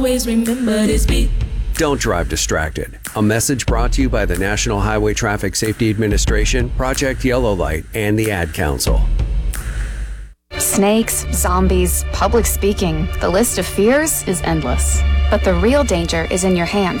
Always remember this beat. Don't drive distracted. A message brought to you by the National Highway Traffic Safety Administration, Project Yellow Light, and the Ad Council. Snakes, zombies, public speaking. The list of fears is endless. But the real danger is in your hand.